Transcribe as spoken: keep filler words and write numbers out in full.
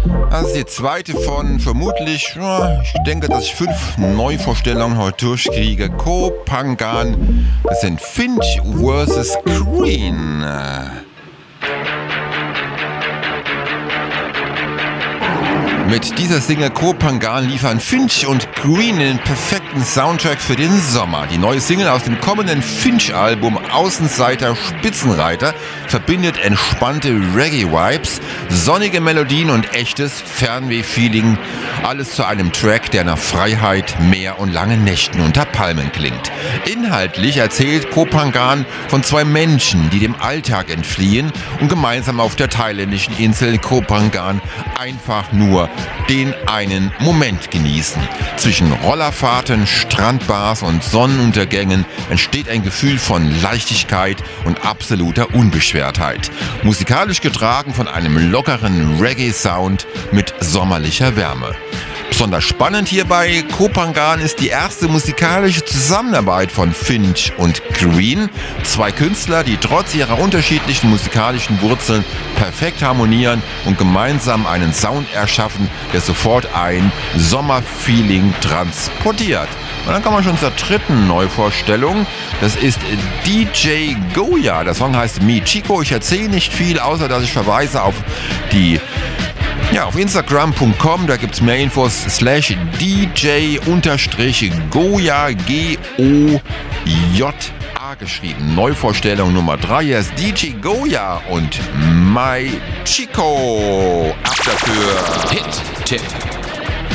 Das ist die zweite von vermutlich, ja, ich denke, dass ich fünf Neuvorstellungen heute durchkriege. Kopangan, das sind Finch versus. Green. Mit dieser Single Kopangan liefern Finch und Green den perfekten Soundtrack für den Sommer. Die neue Single aus dem kommenden Finch-Album Außenseiter Spitzenreiter verbindet entspannte Reggae-Vibes, sonnige Melodien und echtes Fernweh-Feeling. Alles zu einem Track, der nach Freiheit, Meer und langen Nächten unter Palmen klingt. Inhaltlich erzählt Kopangan von zwei Menschen, die dem Alltag entfliehen und gemeinsam auf der thailändischen Insel Kopangan einfach nur den einen Moment genießen. Zwischen Rollerfahrten, Strandbars und Sonnenuntergängen entsteht ein Gefühl von Leichtigkeit und absoluter Unbeschwertheit. Musikalisch getragen von einem lockeren Reggae-Sound mit sommerlicher Wärme. Besonders spannend hierbei, Kopangan ist die erste musikalische Zusammenarbeit von Finch und Green. Zwei Künstler, die trotz ihrer unterschiedlichen musikalischen Wurzeln perfekt harmonieren und gemeinsam einen Sound erschaffen, der sofort ein Sommerfeeling transportiert. Und dann kommen wir schon zur dritten Neuvorstellung. Das ist D J Goya. Der Song heißt Mi Chico. Ich erzähle nicht viel, außer dass ich verweise auf die Ja, auf Instagram punkt com, da gibt's mehr Infos, slash D J unterstrich Goya, G O J A geschrieben. Neuvorstellung Nummer drei, hier ist D J Goya und My Chico. Ab dafür. Hit-Tipp.